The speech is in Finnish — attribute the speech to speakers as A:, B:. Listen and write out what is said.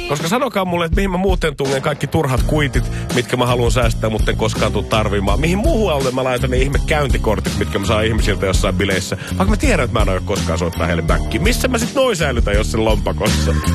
A: Koska sanokaa mulle, että mihin mä muuten tungen kaikki turhat kuitit, mitkä mä haluan säästää, mutta en koskaan tuu tarvimaan. Mihin muualle mä laitan ne ihme käyntikortit, mitkä mä saan ihmisiltä jossain bileissä. Vaikka mä tiedän, että mä en aio koskaan soittaa heille backiin. Missä mä sit noin säilytän, jos sen lompakossa?